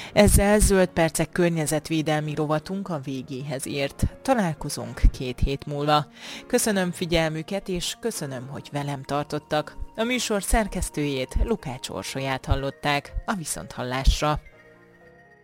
Ezzel Zöld Percek környezetvédelmi rovatunk a végéhez ért. Találkozunk 2 hét múlva. Köszönöm figyelmüket, és köszönöm, hogy velem tartottak. A műsor szerkesztőjét, Lukács Orsolyát hallották. A viszonthallásra.